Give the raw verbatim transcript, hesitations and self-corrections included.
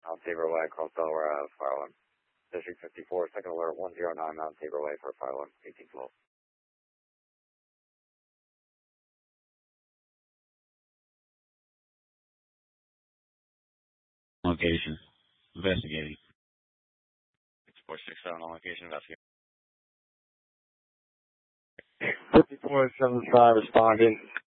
Mount Tabor Way, across Delaware Ave, fire alarm. District fifty-four, second alert, one zero nine Mount Tabor Way for fire alarm, eighteen twelve. Location. Investigating. six four six seven on location, investigating. fifty-four seventy-five responding.